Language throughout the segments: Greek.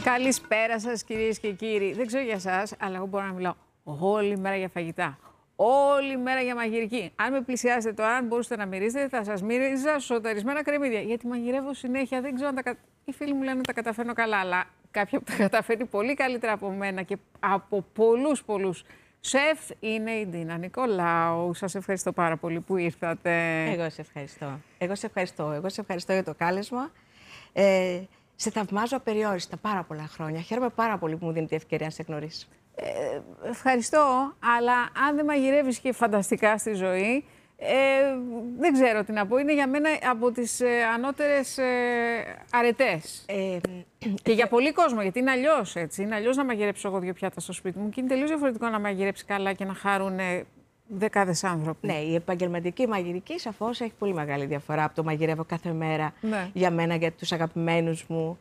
Καλησπέρα σας, κυρίες και κύριοι. Δεν ξέρω για εσάς, αλλά εγώ μπορώ να μιλάω όλη μέρα για φαγητά. Όλη μέρα για μαγειρική. Αν με πλησιάσετε τώρα, αν μπορούσατε να μυρίσετε, θα σας μύριζα σοταρισμένα κρεμμύδια. Γιατί μαγειρεύω συνέχεια, δεν ξέρω αν οι φίλοι μου λένε ότι τα καταφέρνω καλά, αλλά κάποια που τα καταφέρνει πολύ καλύτερα από μένα και από πολλούς σεφ είναι η Ντίνα Νικολάου. Σας ευχαριστώ πάρα πολύ που ήρθατε. Εγώ σε ευχαριστώ. Εγώ σε ευχαριστώ για το κάλεσμα. Σε θαυμάζω απεριόριστα πάρα πολλά χρόνια. Χαίρομαι πάρα πολύ που μου δίνετε ευκαιρία να σε γνωρίσω. Ευχαριστώ, αλλά αν δεν μαγειρεύεις και φανταστικά στη ζωή, δεν ξέρω τι να πω. Είναι για μένα από τις ανώτερες αρετές. Και για πολύ κόσμο, γιατί είναι αλλιώς έτσι. Είναι αλλιώς να μαγειρέψω εγώ 2 πιάτα στο σπίτι μου και είναι τελείως διαφορετικό να μαγειρέψει καλά και να χαρούν δεκάδες άνθρωποι. Ναι, η επαγγελματική μαγειρική σαφώς έχει πολύ μεγάλη διαφορά από το μαγειρεύω κάθε μέρα για μένα, για τους αγαπημένους μου.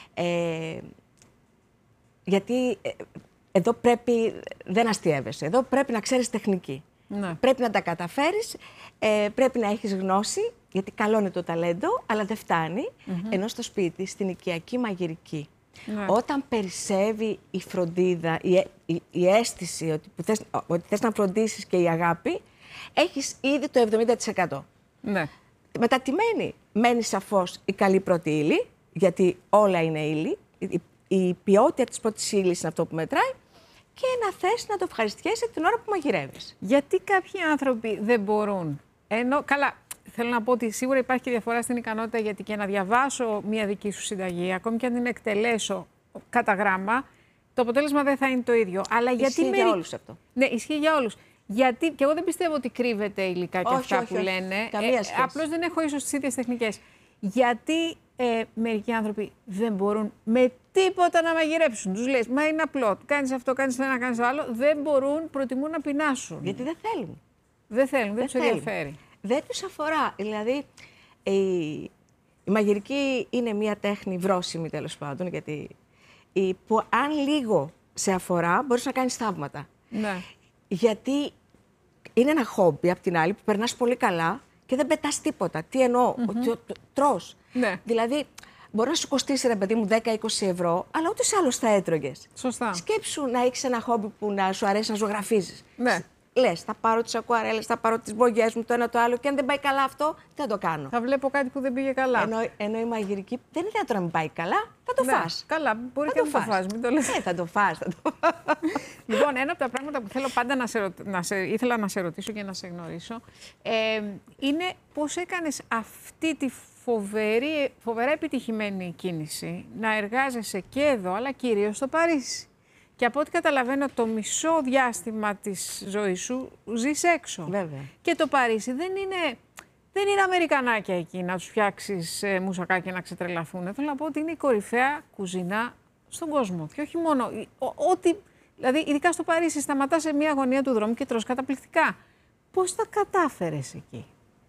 Γιατί εδώ δεν αστιεύεσαι, εδώ πρέπει να ξέρεις τεχνική. Ναι. Πρέπει να τα καταφέρεις, πρέπει να έχεις γνώση, γιατί καλό είναι το ταλέντο, αλλά δεν φτάνει. Ενώ στο σπίτι, στην οικιακή μαγειρική, όταν περισσεύει η φροντίδα, η αίσθηση ότι θες να φροντίσεις και η αγάπη, έχεις ήδη το 70%. Ναι. Μετά τι μένει? Μένει σαφώς η καλή πρώτη ύλη, γιατί όλα είναι ύλη. Η ποιότητα της πρώτης ύλης είναι αυτό που μετράει. Και να θες να το ευχαριστιέσαι την ώρα που μαγειρεύεις. Γιατί κάποιοι άνθρωποι δεν μπορούν? Καλά, θέλω να πω ότι σίγουρα υπάρχει και διαφορά στην ικανότητα, γιατί και να διαβάσω μια δική σου συνταγή, ακόμη και αν την εκτελέσω κατά γράμμα, το αποτέλεσμα δεν θα είναι το ίδιο. Αλλά ισχύει για όλους αυτό. Ναι, ισχύει για όλους. Γιατί, και εγώ δεν πιστεύω ότι κρύβεται υλικά και αυτά που λένε. Απλώς δεν έχω ίσως τις ίδιες τεχνικές. Γιατί μερικοί άνθρωποι δεν μπορούν με τίποτα να μαγειρέψουν? Τους λες, μα είναι απλό. Κάνεις αυτό, κάνεις το ένα, κάνεις το άλλο. Δεν μπορούν, προτιμούν να πεινάσουν. Γιατί δεν θέλουν. Δεν θέλουν, δεν τους ενδιαφέρει. Δεν τους αφορά. Δηλαδή, η μαγειρική είναι μια τέχνη βρώσιμη, τέλος πάντων, γιατί που αν λίγο σε αφορά, μπορείς να κάνεις θαύματα. Ναι. Γιατί είναι ένα χόμπι, απ' την άλλη, που περνάς πολύ καλά και δεν πετάς τίποτα. Τι εννοώ? Ότι τρως. Ναι. Δηλαδή, μπορεί να σου κοστίσει, ρε παιδί μου, 10-20 ευρώ, αλλά ούτε άλλος θα έτρωγες. Σωστά. Σκέψου να έχεις ένα χόμπι που να σου αρέσει να ζωγραφίζεις. Ναι. Λες, θα πάρω τις ακουαρέλες, θα πάρω τις μπογιές μου, το ένα το άλλο, και αν δεν πάει καλά αυτό, δεν το κάνω. Θα βλέπω κάτι που δεν πήγε καλά. Ενώ η μαγειρική δεν είναι δυνατόν να μην πάει καλά, θα το φας. Καλά, μπορεί και να το φας, μην το λες. Θα το φας. Λοιπόν, ένα από τα πράγματα που θέλω πάντα ήθελα να σε ρωτήσω και να σε γνωρίσω, είναι πώς έκανες αυτή τη φοβερά επιτυχημένη κίνηση να εργάζεσαι και εδώ, αλλά κυρίως στο Παρίσι. Και από ό,τι καταλαβαίνω, το μισό διάστημα της ζωής σου ζεις έξω. Βέβαια. Και το Παρίσι δεν είναι Αμερικανάκια εκεί να τους φτιάξεις μουσακά και να ξετρελαθούν. Θέλω να πω ότι είναι η κορυφαία κουζίνα στον κόσμο. Και όχι μόνο. Δηλαδή, ειδικά στο Παρίσι, σταματάς σε μια γωνία του δρόμου και τρως καταπληκτικά. Πώς τα κατάφερες εκεί?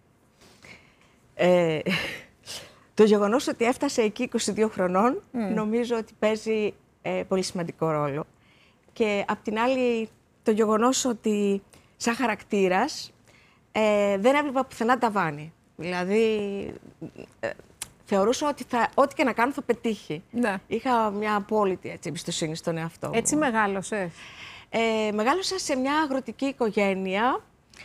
Το γεγονός ότι έφτασε εκεί 22 χρονών, νομίζω ότι παίζει πολύ σημαντικό ρόλο. Και απ' την άλλη, το γεγονός ότι σαν χαρακτήρας δεν έβλεπα πουθενά ταβάνι. Δηλαδή, θεωρούσα ότι ό,τι και να κάνω θα πετύχει. Ναι. Είχα μια απόλυτη εμπιστοσύνη στον εαυτό μου. Έτσι μεγάλωσες? Μεγάλωσα σε μια αγροτική οικογένεια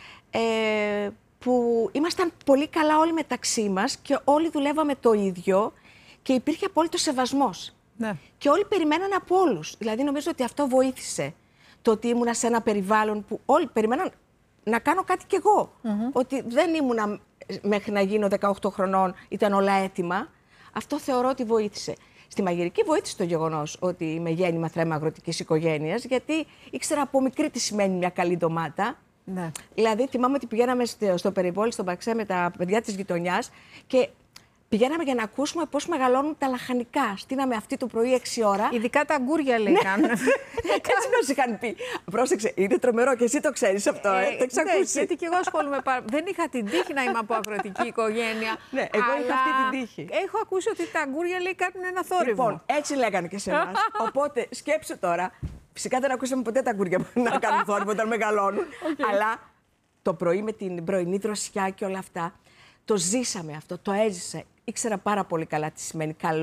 που ήμασταν πολύ καλά όλοι μεταξύ μας και όλοι δουλεύαμε το ίδιο και υπήρχε απόλυτο σεβασμός. Ναι. Και όλοι περιμέναν από όλους. Δηλαδή, νομίζω ότι αυτό βοήθησε. Το ότι ήμουνα σε ένα περιβάλλον που όλοι περιμέναν να κάνω κάτι κι εγώ. Ότι δεν ήμουνα μέχρι να γίνω 18 χρονών, ήταν όλα έτοιμα. Αυτό θεωρώ ότι βοήθησε. Στη μαγειρική βοήθησε το γεγονός ότι είμαι γέννημα θρέμα αγροτικής οικογένειας, γιατί ήξερα από μικρή τι σημαίνει μια καλή ντομάτα. Ναι. Δηλαδή, θυμάμαι ότι πηγαίναμε στο περιβόλι, στον Παξέ, με τα παιδιά της γειτονιάς και πηγαίναμε για να ακούσουμε πώς μεγαλώνουν τα λαχανικά. Στείναμε αυτή το πρωί 6 ώρα. Ειδικά τα αγκούρια, λέει, κάνουν. Έτσι μας είχαν πει. Πρόσεξε, είναι τρομερό και εσύ το ξέρεις αυτό, το έχεις ακούσει. Γιατί και εγώ ασχολούμαι δεν είχα την τύχη να είμαι από αγροτική οικογένεια. Ναι, εγώ είχα αυτή την τύχη. Έχω ακούσει ότι τα αγκούρια, λέει, κάνουν ένα θόρυβο. Λοιπόν, έτσι λέγανε και σε εμάς. Οπότε σκέψου τώρα. Φυσικά δεν ακούσαμε ποτέ τα αγκούρια που να κάνουν θόρυβο όταν μεγαλώνουν. Αλλά το πρωί με την πρωινή δροσιά και όλα αυτά, το ζήσαμε αυτό, το έζησα. Ήξερα πάρα πολύ καλά τι σημαίνει καλό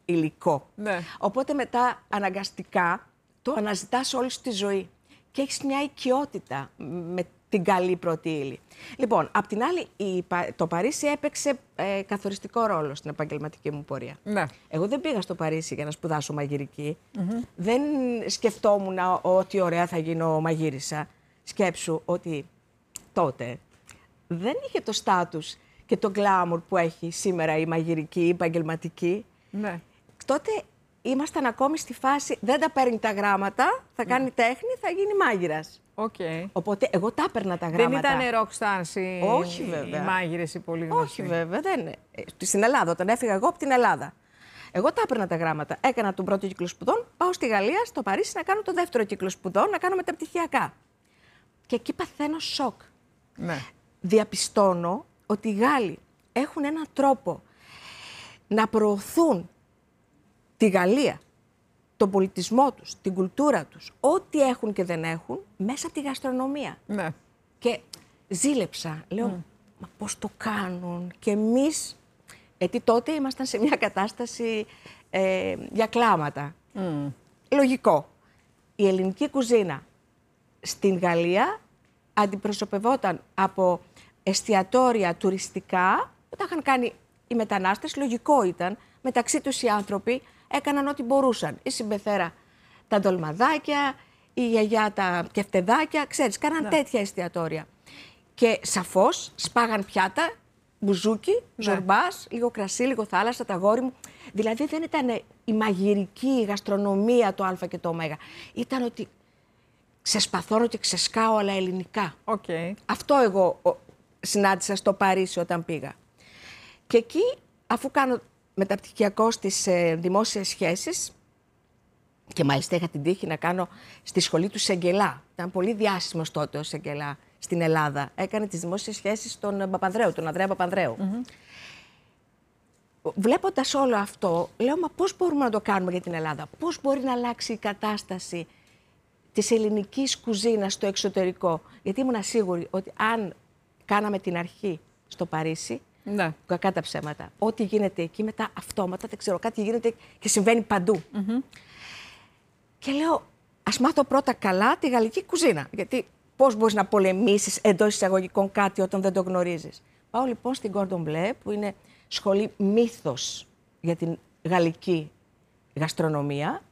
υλικό. Ναι. Οπότε μετά αναγκαστικά το αναζητάς όλη σου τη ζωή. Και έχεις μια οικειότητα με την καλή πρώτη ύλη. Λοιπόν, απ' την άλλη, το Παρίσι έπαιξε καθοριστικό ρόλο στην επαγγελματική μου πορεία. Ναι. Εγώ δεν πήγα στο Παρίσι για να σπουδάσω μαγειρική. Δεν σκεφτόμουν ότι ωραία θα γίνω μαγείρισα. Σκέψου ότι τότε δεν είχε το στάτους και το γκλάμουρ που έχει σήμερα η μαγειρική, η επαγγελματική. Ναι. Τότε ήμασταν ακόμη στη φάση, δεν τα παίρνει τα γράμματα, θα κάνει τέχνη, θα γίνει μάγειρας. Okay. Οπότε εγώ τα έπαιρνα τα γράμματα. Δεν ήταν rockstars οι μάγειρες οι πολύ γνωστοί. Όχι βέβαια, δεν. Στην Ελλάδα, όταν έφυγα εγώ από την Ελλάδα. Εγώ τα έπαιρνα τα γράμματα. Έκανα τον πρώτο κύκλο σπουδών, πάω στη Γαλλία, στο Παρίσι, να κάνω το δεύτερο κύκλο σπουδών, να κάνω μεταπτυχιακά. Και εκεί παθαίνω σοκ. Ναι. Διαπιστώνω ότι οι Γάλλοι έχουν έναν τρόπο να προωθούν τη Γαλλία, τον πολιτισμό τους, την κουλτούρα τους, ό,τι έχουν και δεν έχουν, μέσα από τη γαστρονομία. Ναι. Και ζήλεψα. Λέω, μα πώς το κάνουν. Και εμείς, γιατί τότε ήμασταν σε μια κατάσταση για κλάματα. Λογικό. Η ελληνική κουζίνα στην Γαλλία αντιπροσωπευόταν από εστιατόρια τουριστικά, που τα είχαν κάνει οι μετανάστες, λογικό ήταν, μεταξύ τους οι άνθρωποι έκαναν ό,τι μπορούσαν. Η συμπεθέρα τα ντολμαδάκια, η γιαγιά τα κεφτεδάκια, ξέρεις, κάναν τέτοια εστιατόρια. Και σαφώς σπάγαν πιάτα, μπουζούκι, ζορμπάς, λίγο κρασί, λίγο θάλασσα, τα γόρι μου. Δηλαδή δεν ήταν η μαγειρική γαστρονομία το α και το ω. Ήταν ότι ξεσπαθώνω και ξεσκάω, αλλά ελληνικά. Okay. Αυτό εγώ συνάντησα στο Παρίσι όταν πήγα. Και εκεί, αφού κάνω μεταπτυχιακό στις δημόσιες σχέσεις, και μάλιστα είχα την τύχη να κάνω στη σχολή του Σεγγελά. Ήταν πολύ διάσημος τότε ο Σεγγελά στην Ελλάδα. Έκανε τις δημόσιες σχέσεις στον Παπανδρέου, τον Ανδρέα Παπανδρέου. Βλέποντας όλο αυτό, λέω, μα πώς μπορούμε να το κάνουμε για την Ελλάδα. Πώς μπορεί να αλλάξει η κατάσταση της ελληνικής κουζίνας στο εξωτερικό. Γιατί ήμουν σίγουρη ότι αν κάναμε την αρχή στο Παρίσι, ναι, κακά τα ψέματα, ό,τι γίνεται εκεί μετά αυτόματα, δεν ξέρω, κάτι γίνεται και συμβαίνει παντού. Και λέω, ας μάθω πρώτα καλά τη γαλλική κουζίνα. Γιατί πώς μπορείς να πολεμήσεις εντός εισαγωγικών κάτι όταν δεν το γνωρίζεις. Πάω λοιπόν στην Cordon Bleu, που είναι σχολή μύθος για την γαλλική γαστρονομία.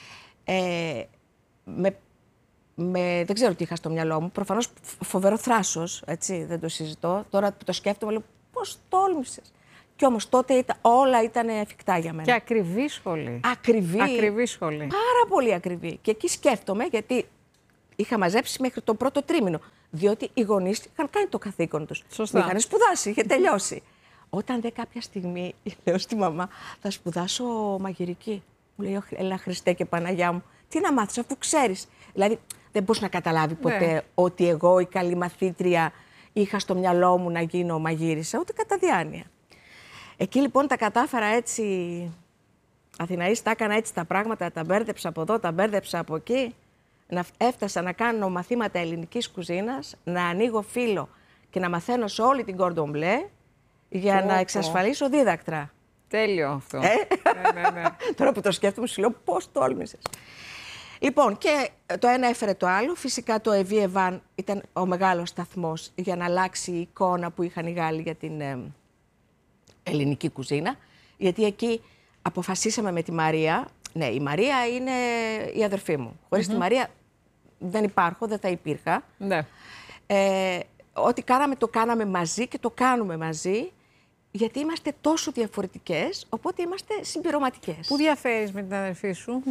Δεν ξέρω τι είχα στο μυαλό μου. Προφανώς φοβερό θράσος, έτσι, δεν το συζητώ. Τώρα που το σκέφτομαι, λέω, πώς τόλμησες. Κι όμως τότε όλα ήταν εφικτά για μένα. Και ακριβή σχολή. Ακριβή σχολή. Πάρα πολύ ακριβή. Και εκεί σκέφτομαι, γιατί είχα μαζέψει μέχρι το πρώτο τρίμηνο. Διότι οι γονείς είχαν κάνει το καθήκον τους. Σωστά. Είχαν σπουδάσει, είχε τελειώσει. Όταν δε κάποια στιγμή λέω στη μαμά, θα σπουδάσω μαγειρική. Μου λέει, έλα Χριστέ και Παναγιά μου, τι να μάθεις αφού ξέρεις. Δηλαδή δεν μπορείς να καταλάβει ποτέ ότι εγώ η καλή μαθήτρια είχα στο μυαλό μου να γίνω μαγείρισα, ούτε κατά διάνοια. Εκεί λοιπόν τα κατάφερα έτσι, Αθηναής, τα έκανα έτσι τα πράγματα, τα μπέρδεψα από εδώ, τα μπέρδεψα από εκεί. Έφτασα να κάνω μαθήματα ελληνικής κουζίνας, να ανοίγω φύλλο και να μαθαίνω σε όλη την Cordon Bleu για να εξασφαλίσω δίδακτρα. Τέλειο αυτό. Ναι. Τώρα που το σκέφτομαι, σου λέω πώς τόλμησες. Λοιπόν, και το ένα έφερε το άλλο. Φυσικά το Εβί Εβάν ήταν ο μεγάλος σταθμός για να αλλάξει η εικόνα που είχαν οι Γάλλοι για την ελληνική κουζίνα. Γιατί εκεί αποφασίσαμε με τη Μαρία. Ναι, η Μαρία είναι η αδερφή μου. Χωρίς τη Μαρία δεν υπάρχω, δεν θα υπήρχα. Ναι. Ό,τι κάναμε το κάναμε μαζί και το κάνουμε μαζί. Γιατί είμαστε τόσο διαφορετικές, οπότε είμαστε συμπληρωματικές. Πού διαφέρεις με την αδερφή σου?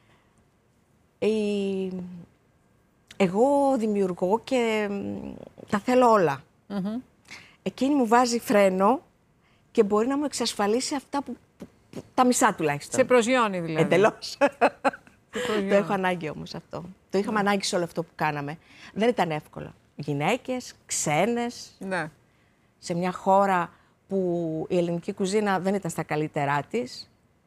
Εγώ δημιουργώ και τα θέλω όλα. Εκείνη μου βάζει φρένο και μπορεί να μου εξασφαλίσει αυτά που τα μισά τουλάχιστον. Σε προσγειώνει δηλαδή. Εντελώς. Το έχω ανάγκη όμως αυτό. Το είχαμε ανάγκη σε όλο αυτό που κάναμε. Δεν ήταν εύκολο. Γυναίκες, ξένες, σε μια χώρα που η ελληνική κουζίνα δεν ήταν στα καλύτερά της.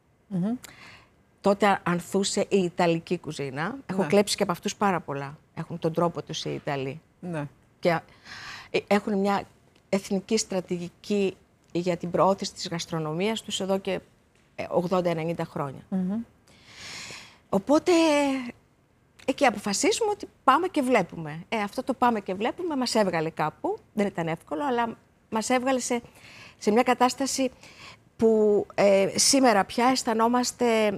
Τότε ανθούσε η ιταλική κουζίνα. Έχω κλέψει και από αυτούς πάρα πολλά. Έχουν τον τρόπο τους οι Ιταλοί. Και έχουν μια εθνική στρατηγική για την προώθηση της γαστρονομίας τους εδώ και 80-90 χρόνια. Οπότε, εκεί αποφασίσουμε ότι πάμε και βλέπουμε. Αυτό το πάμε και βλέπουμε μας έβγαλε κάπου, δεν ήταν εύκολο, αλλά μας έβγαλε σε μια κατάσταση που σήμερα πια αισθανόμαστε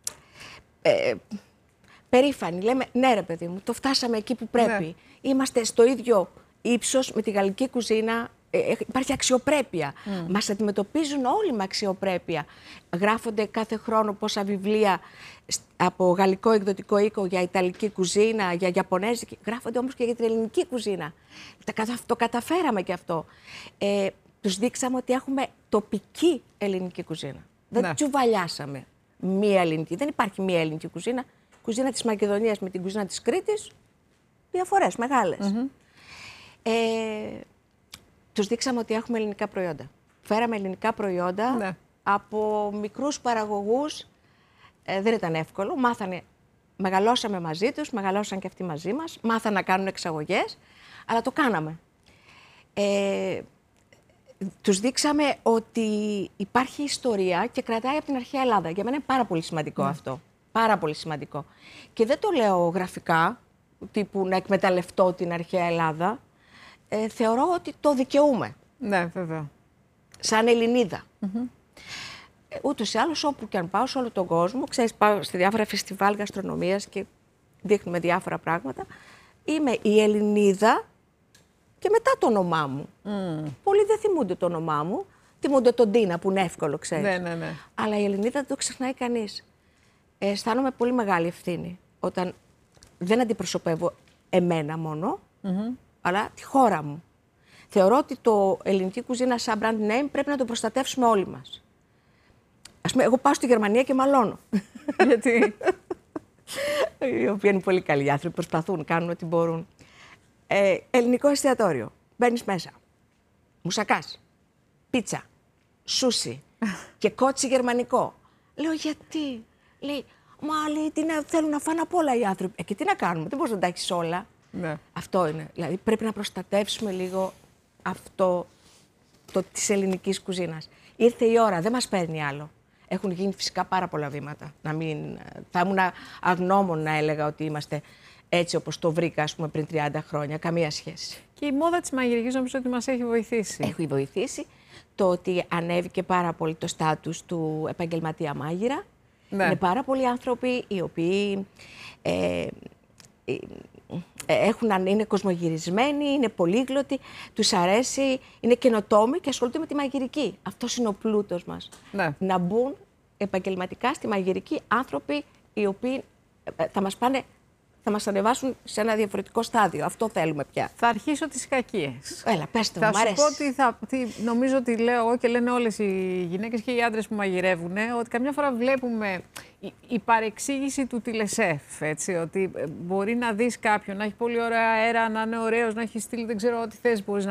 περήφανοι. Λέμε, ναι ρε παιδί μου, το φτάσαμε εκεί που πρέπει. Ναι. Είμαστε στο ίδιο ύψος με τη γαλλική κουζίνα. Υπάρχει αξιοπρέπεια. Μας αντιμετωπίζουν όλοι με αξιοπρέπεια. Γράφονται κάθε χρόνο πόσα βιβλία από γαλλικό εκδοτικό οίκο για ιταλική κουζίνα, για ιαπωνέζικη. Γράφονται όμως και για την ελληνική κουζίνα. Το καταφέραμε και αυτό. Τους δείξαμε ότι έχουμε τοπική ελληνική κουζίνα. Δεν τσουβαλιάσαμε μία ελληνική. Δεν υπάρχει μία ελληνική κουζίνα. Η κουζίνα της Μακεδονίας με την κουζίνα της Κρήτης, διαφορές μεγάλες. Τους δείξαμε ότι έχουμε ελληνικά προϊόντα. Φέραμε ελληνικά προϊόντα από μικρούς παραγωγούς. Δεν ήταν εύκολο. Μεγαλώσαμε μαζί τους, μεγαλώσαν και αυτοί μαζί μας. Μάθαν να κάνουν εξαγωγές, αλλά το κάναμε. Τους δείξαμε ότι υπάρχει ιστορία και κρατάει από την αρχαία Ελλάδα. Για μένα είναι πάρα πολύ σημαντικό αυτό. Πάρα πολύ σημαντικό. Και δεν το λέω γραφικά, τύπου να εκμεταλλευτώ την αρχαία Ελλάδα. Θεωρώ ότι το δικαιούμαι. Ναι, βέβαια. Σαν Ελληνίδα. Ούτως ή άλλως, όπου και αν πάω σε όλο τον κόσμο, ξέρεις, πάω σε διάφορα φεστιβάλ γαστρονομίας και δείχνουμε διάφορα πράγματα. Είμαι η Ελληνίδα και μετά το όνομά μου. Πολλοί δεν θυμούνται το όνομά μου. Θυμούνται τον Τίνα, που είναι εύκολο, ξέρεις. Ναι. Αλλά η Ελληνίδα δεν το ξεχνάει κανείς. Αισθάνομαι πολύ μεγάλη ευθύνη όταν δεν αντιπροσωπεύω εμένα μόνο, αλλά τη χώρα μου. Θεωρώ ότι το ελληνική κουζίνα σαν brand name πρέπει να το προστατεύσουμε όλοι μας. Ας πούμε, εγώ πάω στη Γερμανία και μαλώνω. Γιατί? Οι οποίοι είναι πολύ καλοί άνθρωποι, προσπαθούν, κάνουν ό,τι μπορούν. Ελληνικό εστιατόριο. Μπαίνεις μέσα. Μουσακάς. Πίτσα. Σούσι. Και κότσι γερμανικό. Λέω, γιατί? Λέει, μα λέει, θέλουν να φάνε από όλα οι άνθρωποι. Και τι να κάνουμε, δεν μπορείς να τα έχεις όλα. Ναι. Αυτό είναι. Δηλαδή πρέπει να προστατεύσουμε λίγο αυτό της ελληνικής κουζίνας. Ήρθε η ώρα, δεν μας παίρνει άλλο. Έχουν γίνει φυσικά πάρα πολλά βήματα. Θα ήμουν αγνώμων να έλεγα ότι είμαστε έτσι όπως το βρήκα, ας πούμε, πριν 30 χρόνια. Καμία σχέση. Και η μόδα της μαγειρικής νομίζω ότι μας έχει βοηθήσει. Έχει βοηθήσει το ότι ανέβηκε πάρα πολύ το στάτους του επαγγελματία μάγειρα. Ναι. Είναι πάρα πολλοί άνθρωποι οι οποίοι είναι κοσμογυρισμένοι, είναι πολύγλωτοι, τους αρέσει, είναι καινοτόμοι και ασχολούνται με τη μαγειρική. Αυτός είναι ο πλούτος μας. Ναι. Να μπουν επαγγελματικά στη μαγειρική άνθρωποι οι οποίοι θα μας ανεβάσουν σε ένα διαφορετικό στάδιο. Αυτό θέλουμε πια. Θα αρχίσω τις κακίες. Έλα, πες το, μου αρέσει. Θα σου πω ότι νομίζω ότι λέω εγώ και λένε όλες οι γυναίκες και οι άντρες που μαγειρεύουν, ότι καμιά φορά βλέπουμε η παρεξήγηση του τηλεσέφ, έτσι, ότι μπορεί να δεις κάποιον να έχει πολύ ωραία αέρα, να είναι ωραίος, να έχει στυλ, δεν ξέρω ό,τι θες μπορείς να